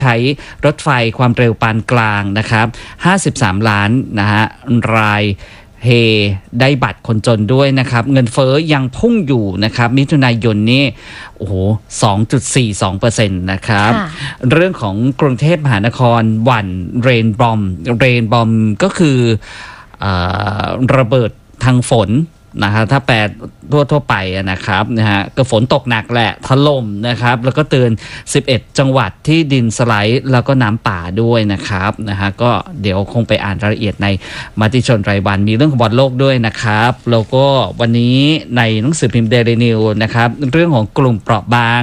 ใช้รถไฟความเร็วปานกลางนะครับ53ล้านนะฮะรายเฮได้บัตรคนจนด้วยนะครับเงินเฟ้อยังพุ่งอยู่นะครับมิถุนายนนี้โอ้โห 2.42% นะครับเรื่องของกรุงเทพมหานครหวั่นเรนบอมก็คือระเบิดทางฝนนะครับถ้าแปลทั่วไปนะครับนะฮะก็ฝนตกหนักแหละถล่มนะครับแล้วก็เตือน11จังหวัดที่ดินสไลด์แล้วก็น้ำป่าด้วยนะครับนะฮะก็เดี๋ยวคงไปอ่านรายละเอียดในมติชนรายวันมีเรื่องของบอลโลกด้วยนะครับแล้วก็วันนี้ในหนังสือพิมพ์เดลินิวนะครับเรื่องของกลุ่มเปราะบาง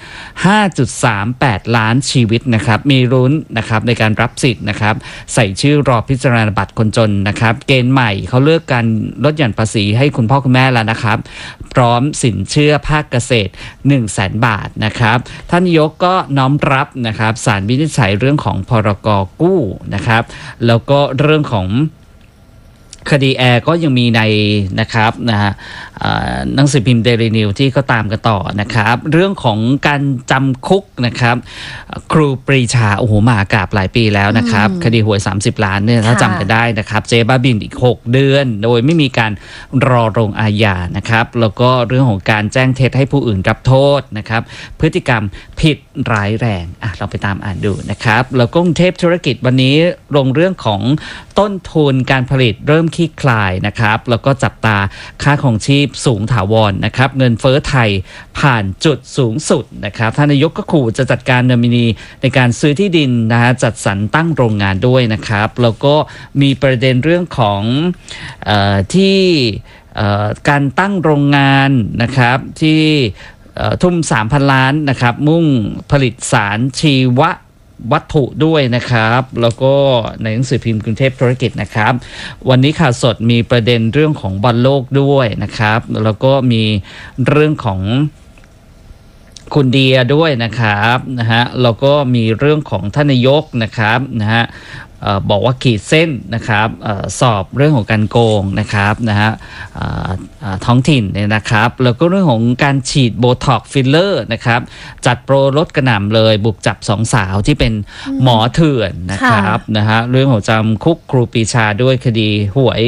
5.38 ล้านชีวิตนะครับมีรุ้นนะครับในการรับสิทธิ์นะครับใส่ชื่อรอพิจารณาบัตรคนจนนะครับเกณฑ์ใหม่เขาเลือกการลดหย่อนภาษีให้คุณพ่อคุณแม่แล้วนะครับพร้อมสินเชื่อภาคเกษตร 100,000 บาทนะครับท่านนายกก็น้อมรับนะครับศาลวินิจฉัยเรื่องของพรก.กู้นะครับแล้วก็เรื่องของคดีแอร์ก็ยังมีในนะครับนะฮะหนังสือพิมพ์เดลินิวที่ก็ตามกันต่อนะครับเรื่องของการจำคุกนะครับครูปรีชาโอ้โหมหากาพย์หลายปีแล้วนะครับคดีหวย30ล้านเนี่ยถ้าจำกันได้นะครับเจ๊บ้าบินอีก6เดือนโดยไม่มีการรอลงอาญานะครับแล้วก็เรื่องของการแจ้งเท็จให้ผู้อื่นรับโทษนะครับพฤติกรรมผิดร้ายแรงเราไปตามอ่านดูนะครับแล้วก็กรุงเทพธุรกิจวันนี้ลงเรื่องของต้นทุนการผลิตเริ่มคลี่คลายนะครับแล้วก็จับตาค่าของชีพสูงถาวรนะครับเงินเฟ้อไทยผ่านจุดสูงสุดนะครับท่านนายกก็ขู่จะจัดการนอมินีในการซื้อที่ดินนะฮะจัดสรรตั้งโรงงานด้วยนะครับแล้วก็มีประเด็นเรื่องของที่การตั้งโรงงานนะครับที่ทุ่ม 3,000 ล้านนะครับมุ่งผลิตสารชีววัตถุด้วยนะครับแล้วก็ในหนังสือพิมพ์กรุงเทพธุรกิจนะครับวันนี้ข่าวสดมีประเด็นเรื่องของบอลโลกด้วยนะครับแล้วก็มีเรื่องของคุณเดียด้วยนะครับนะฮะแล้วก็มีเรื่องของท่านนายกนะครับนะฮะบอกว่าขีดเส้นนะครับสอบเรื่องของการโกงนะครับนะฮะท้องถิ่นเนี่ยนะครับแล้วก็เรื่องของการฉีดโบท็อกฟิลเลอร์นะครับจัดโปรลดกระหน่ำเลยบุกจับ2สาวที่เป็นหมอเถื่อนนะครับนะฮะเรื่องของจำคุกครูปรีชาด้วยคดีหวย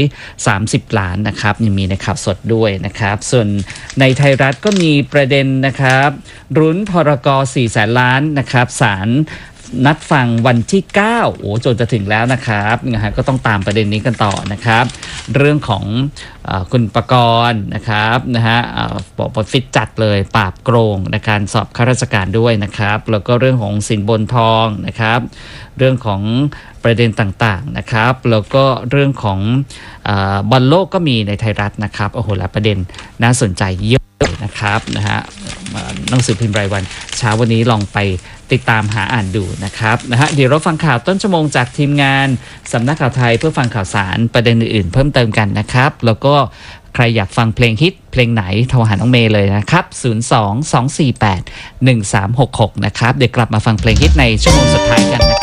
30ล้านนะครับยังมีในข่าวสดด้วยนะครับส่วนในไทยรัฐก็มีประเด็นนะครับรุ้นพรก400,000 ล้านนะครับศาลนัดฟังวันที่9โอ้จนจะถึงแล้วนะครับนะฮะก็ต้องตามประเด็นนี้กันต่อนะครับเรื่องของคุณปกรณ์นะครับนะฮะบอกว่าฟิตจัดเลยปราบโกงในการสอบข้าราชการด้วยนะครับแล้วก็เรื่องของสินบนทองนะครับเรื่องของประเด็นต่างๆนะครับแล้วก็เรื่องของบอลโลกก็มีในไทยรัฐนะครับโอ้โหหลายประเด็นน่าสนใจเยอะเลยนะครับนะฮะหนังสือพิมพ์รายวันเช้าวันนี้ลองไปติดตามหาอ่านดูนะครับนะฮะเดี๋ยวเราฟังข่าวต้นชั่วโมงจากทีมงานสำนักข่าวไทยเพื่อฟังข่าวสารประเด็นอื่นๆเพิ่มเติมกันนะครับแล้วก็ใครอยากฟังเพลงฮิตเพลงไหนโทรหาน้องเมย์เลยนะครับ02-248-1366นะครับเดี๋ยวกลับมาฟังเพลงฮิตในชั่วโมงสุดท้ายกันนะครับ